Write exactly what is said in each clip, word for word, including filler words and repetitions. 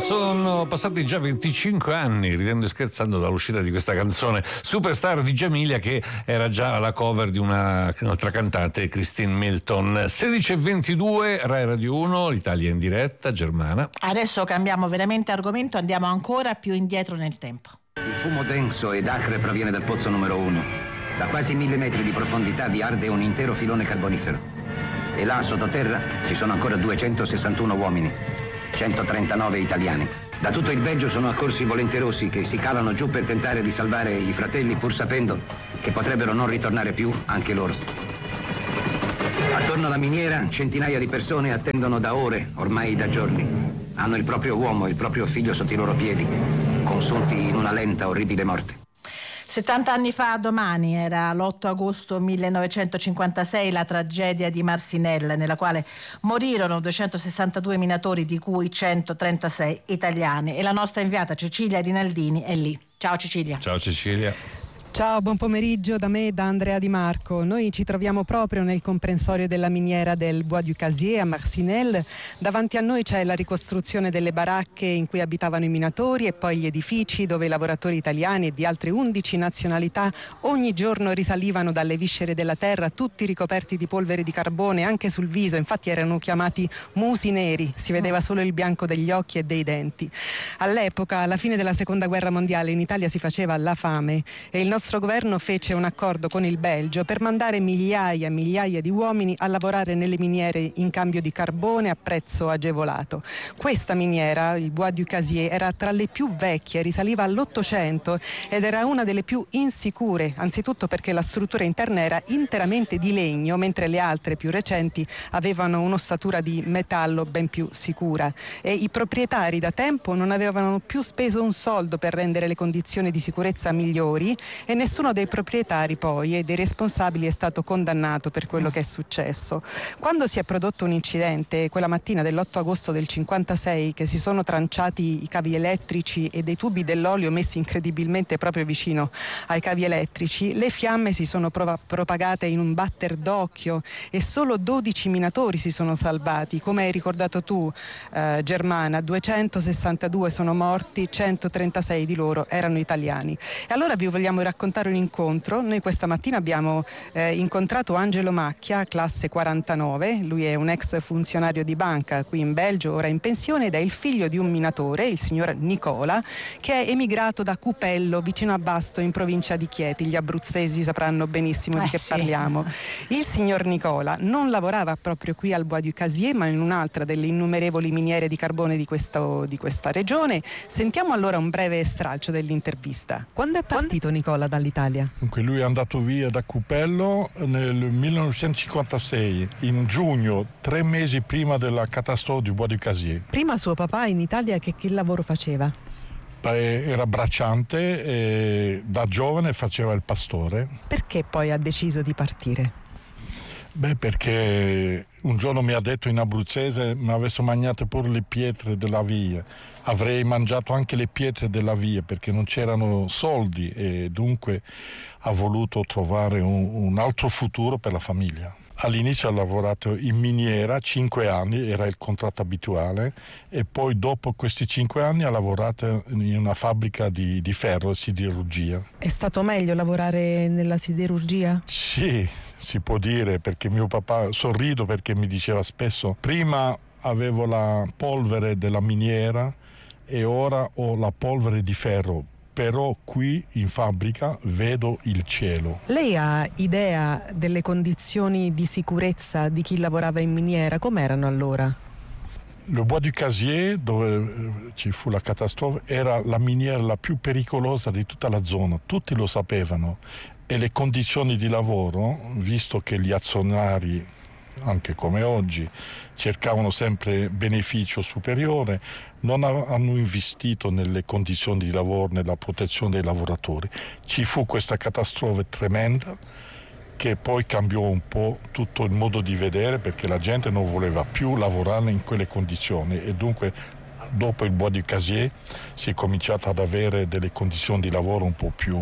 Sono passati già venticinque anni, ridendo e scherzando, dall'uscita di questa canzone Superstar di Giamilia, che era già la cover di una, un'altra cantante, Christine Milton. sedici e ventidue, Rai Radio uno, l'Italia in diretta, Germana. Adesso cambiamo veramente argomento, andiamo ancora più indietro nel tempo. Il fumo denso ed acre proviene dal pozzo numero uno. Da quasi mille metri di profondità vi arde un intero filone carbonifero. E là, sottoterra, ci sono ancora duecentosessantuno uomini, centotrentanove italiani. Da tutto il Belgio sono accorsi volenterosi che si calano giù per tentare di salvare i fratelli, pur sapendo che potrebbero non ritornare più anche loro. Attorno alla miniera centinaia di persone attendono da ore, ormai da giorni. Hanno il proprio uomo, il proprio figlio sotto i loro piedi, consunti in una lenta, orribile morte. settanta anni fa domani, era l'otto agosto millenovecentocinquantasei, la tragedia di Marcinelle, nella quale morirono duecentosessantadue minatori, di cui centotrentasei italiani. E la nostra inviata Cecilia Rinaldini è lì. Ciao Cecilia. Ciao Cecilia. Ciao, buon pomeriggio da me e da Andrea Di Marco. Noi ci troviamo proprio nel comprensorio della miniera del Bois du Casier a Marcinelle. Davanti a noi c'è la ricostruzione delle baracche in cui abitavano i minatori e poi gli edifici dove i lavoratori italiani e di altre undici nazionalità ogni giorno risalivano dalle viscere della terra, tutti ricoperti di polvere di carbone anche sul viso. Infatti erano chiamati musi neri, si vedeva solo il bianco degli occhi e dei denti. All'epoca, alla fine della seconda guerra mondiale, in Italia si faceva la fame e il nostro Il nostro governo fece un accordo con il Belgio per mandare migliaia e migliaia di uomini a lavorare nelle miniere in cambio di carbone a prezzo agevolato. Questa miniera, il Bois du Casier, era tra le più vecchie, risaliva all'Ottocento ed era una delle più insicure, anzitutto perché la struttura interna era interamente di legno, mentre le altre più recenti avevano un'ossatura di metallo ben più sicura. E i proprietari da tempo non avevano più speso un soldo per rendere le condizioni di sicurezza migliori e nessuno dei proprietari poi e dei responsabili è stato condannato per quello che è successo. Quando si è prodotto un incidente, quella mattina dell'otto agosto del cinquantasei, che si sono tranciati i cavi elettrici e dei tubi dell'olio messi incredibilmente proprio vicino ai cavi elettrici, le fiamme si sono prov- propagate in un batter d'occhio e solo dodici minatori si sono salvati. Come hai ricordato tu, eh, Germana, duecentosessantadue sono morti, centotrentasei di loro erano italiani. E allora vi vogliamo raccontare un incontro. Noi questa mattina abbiamo eh, incontrato Angelo Macchia, classe quarantanove. Lui è un ex funzionario di banca qui in Belgio, ora in pensione, ed è il figlio di un minatore, il signor Nicola, che è emigrato da Cupello, vicino a Basto, in provincia di Chieti. Gli abruzzesi sapranno benissimo eh, di che sì. parliamo. Il signor Nicola non lavorava proprio qui al Bois du Casier, ma in un'altra delle innumerevoli miniere di carbone di, questo, di questa regione. Sentiamo allora un breve stralcio dell'intervista. Quando è partito Nicola dall'Italia? Dunque, lui è andato via da Cupello nel millenovecentocinquantasei, in giugno, tre mesi prima della catastrofe di Bois du Casier. Prima suo papà in Italia che, che lavoro faceva? Beh, era bracciante e da giovane faceva il pastore. Perché poi ha deciso di partire? Beh, perché un giorno mi ha detto in abruzzese: mi avesse mangiato pure le pietre della via. Avrei mangiato anche le pietre della via, perché non c'erano soldi e dunque ha voluto trovare un, un altro futuro per la famiglia. All'inizio ha lavorato in miniera, cinque anni, era il contratto abituale, e poi dopo questi cinque anni ha lavorato in una fabbrica di, di ferro e siderurgia. È stato meglio lavorare nella siderurgia? Sì, si può dire, perché mio papà, sorrido perché mi diceva spesso: prima avevo la polvere della miniera e ora ho la polvere di ferro, però qui in fabbrica vedo il cielo. Lei ha idea delle condizioni di sicurezza di chi lavorava in miniera? Com'erano allora? Le Bois du Casier, dove ci fu la catastrofe, era la miniera la più pericolosa di tutta la zona, tutti lo sapevano, e le condizioni di lavoro, visto che gli azionari, anche come oggi, cercavano sempre beneficio superiore, non hanno investito nelle condizioni di lavoro, nella protezione dei lavoratori. Ci fu questa catastrofe tremenda che poi cambiò un po' tutto il modo di vedere, perché la gente non voleva più lavorare in quelle condizioni e dunque dopo il Bois du Casier si è cominciato ad avere delle condizioni di lavoro un po' più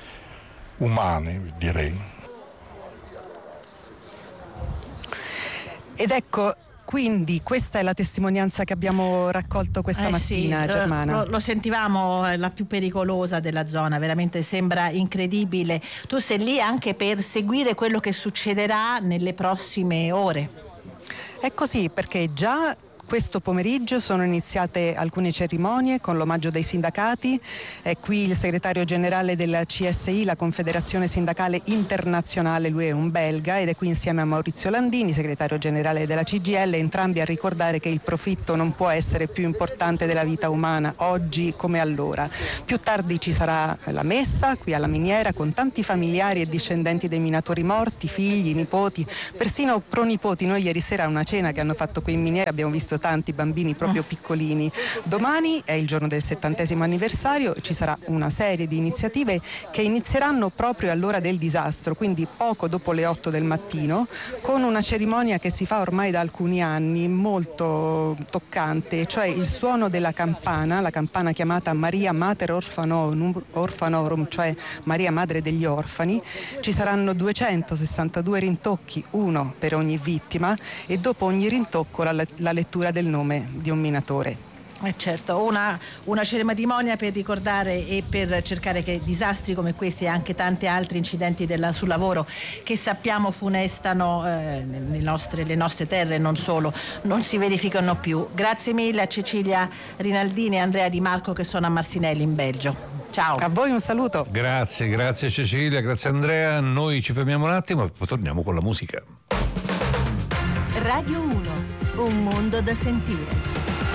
umane, direi. Ed ecco, Quindi questa è la testimonianza che abbiamo raccolto questa eh mattina, sì, Germana. Lo, lo sentivamo, è la più pericolosa della zona, veramente sembra incredibile. Tu sei lì anche per seguire quello che succederà nelle prossime ore. È così, perché già questo pomeriggio sono iniziate alcune cerimonie con l'omaggio dei sindacati. È qui il segretario generale della C S I, la Confederazione Sindacale Internazionale, lui è un belga, ed è qui insieme a Maurizio Landini, segretario generale della C G I L, entrambi a ricordare che il profitto non può essere più importante della vita umana, oggi come allora. Più tardi ci sarà la messa qui alla miniera con tanti familiari e discendenti dei minatori morti, figli, nipoti, persino pronipoti. Noi ieri sera a una cena che hanno fatto qui in miniera abbiamo visto tanti bambini proprio piccolini. Domani è il giorno del settantesimo anniversario, ci sarà una serie di iniziative che inizieranno proprio all'ora del disastro, quindi poco dopo le otto del mattino, con una cerimonia che si fa ormai da alcuni anni, molto toccante, cioè il suono della campana, la campana chiamata Maria Mater Orphanorum, Orphanorum, cioè Maria Madre degli Orfani. Ci saranno duecentosessantadue rintocchi, uno per ogni vittima, e dopo ogni rintocco la, la lettura del nome di un minatore. Eh certo, una, una cerimonia per ricordare e per cercare che disastri come questi e anche tanti altri incidenti della, sul lavoro che sappiamo funestano eh, le, nostre, le nostre terre e non solo, non si verificano più. Grazie mille a Cecilia Rinaldini e Andrea Di Marco che sono a Marsinelli in Belgio. Ciao. A voi un saluto. Grazie, grazie Cecilia, grazie Andrea. Noi ci fermiamo un attimo e poi torniamo con la musica. Radio uno, un mondo da sentire.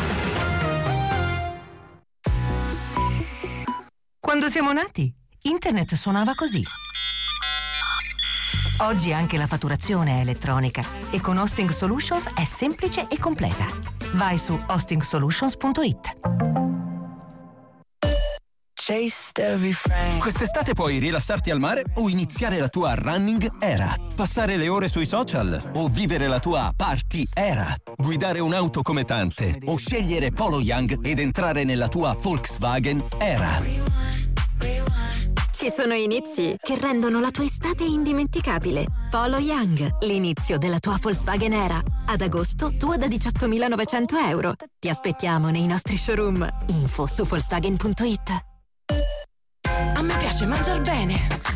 Quando siamo nati, internet suonava così. Oggi anche la fatturazione è elettronica e con Hosting Solutions è semplice e completa. Vai su hosting solutions punto it. Quest'estate puoi rilassarti al mare o iniziare la tua running era, passare le ore sui social o vivere la tua party era, guidare un'auto come tante o scegliere Polo Young ed entrare nella tua Volkswagen era. Ci sono inizi che rendono la tua estate indimenticabile. Polo Young, l'inizio della tua Volkswagen era. Ad agosto, tua da diciottomilanovecento euro. Ti aspettiamo nei nostri showroom. Info su volkswagen punto it. A me piace mangiar bene.